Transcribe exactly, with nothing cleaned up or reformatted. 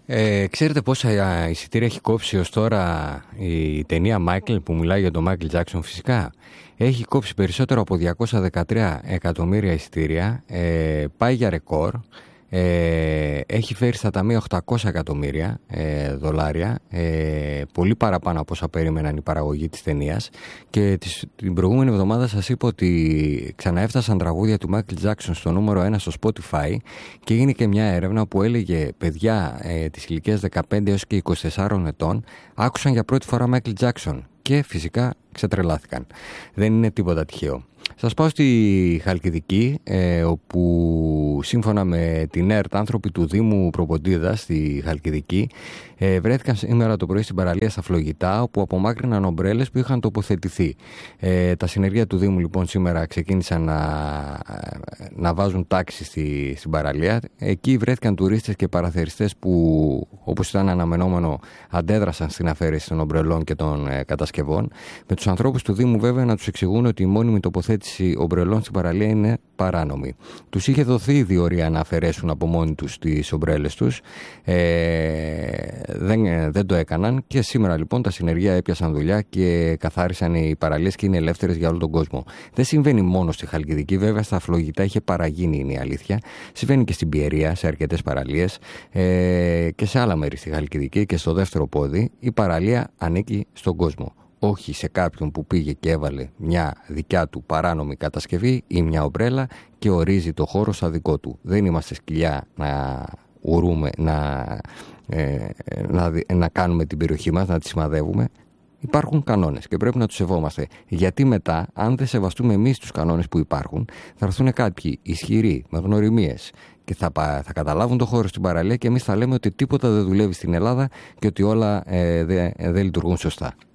Ε, ξέρετε πόσα εισιτήρια έχει κόψει ως τώρα η ταινία Michael, που μιλάει για τον Michael Jackson? Φυσικά έχει κόψει περισσότερο από διακόσια δεκατρία εκατομμύρια εισιτήρια, ε, πάει για ρεκόρ. Ε, έχει φέρει στα ταμεία οκτακόσια εκατομμύρια ε, δολάρια, ε, πολύ παραπάνω από όσα περίμεναν η παραγωγή της ταινίας. Και τις, την προηγούμενη εβδομάδα σας είπα ότι ξαναέφτασαν τραγούδια του Michael Jackson στο νούμερο ένα στο Spotify, και έγινε και μια έρευνα που έλεγε παιδιά ε, της ηλικίας δεκαπέντε έως και είκοσι τεσσάρων ετών άκουσαν για πρώτη φορά Michael Jackson και φυσικά ξετρελάθηκαν. Δεν είναι τίποτα τυχαίο. Σας πάω στη Χαλκιδική, ε, όπου σύμφωνα με την ΕΡΤ άνθρωποι του Δήμου Προποντίδα στη Χαλκιδική ε, βρέθηκαν σήμερα το πρωί στην παραλία στα Φλογητά, όπου απομάκρυναν ομπρέλες που είχαν τοποθετηθεί. Ε, τα συνεργεία του Δήμου λοιπόν σήμερα ξεκίνησαν να, να βάζουν τάξη στη, στην παραλία. Εκεί βρέθηκαν τουρίστες και παραθεριστές που, όπως ήταν αναμενόμενο, αντέδρασαν στην αφαίρεση των ομπρελών και των ε, κατασκευών. Με τους ανθρώπους του Δήμου βέβαια να τους εξηγούν ότι η μόνιμη τοποθέτηση ομπρελών στην παραλία είναι παράνομη. Τους είχε δοθεί η διορία να αφαιρέσουν από μόνοι τους τις ομπρέλες τους. Ε, δεν, δεν το έκαναν, και σήμερα λοιπόν τα συνεργεία έπιασαν δουλειά και καθάρισαν οι παραλίες και είναι ελεύθερες για όλο τον κόσμο. Δεν συμβαίνει μόνο στη Χαλκιδική, βέβαια στα Φλογητά είχε παραγίνει, είναι η αλήθεια. Συμβαίνει και στην Πιερία, σε αρκετές παραλίες ε, και σε άλλα μέρη στη Χαλκιδική και στο δεύτερο πόδι. Η παραλία ανήκει στον κόσμο, όχι σε κάποιον που πήγε και έβαλε μια δικιά του παράνομη κατασκευή ή μια ομπρέλα και ορίζει το χώρο σαν δικό του. Δεν είμαστε σκυλιά να ουρούμε, να, ε, να, να κάνουμε την περιοχή μας, να τη σημαδεύουμε. Υπάρχουν κανόνες και πρέπει να τους σεβόμαστε. Γιατί μετά, αν δεν σεβαστούμε εμείς τους κανόνες που υπάρχουν, θα έρθουν κάποιοι ισχυροί, με γνωριμίες, και θα, θα καταλάβουν το χώρο στην παραλία, και εμείς θα λέμε ότι τίποτα δεν δουλεύει στην Ελλάδα και ότι όλα ε, δεν δε λειτουργούν σωστά.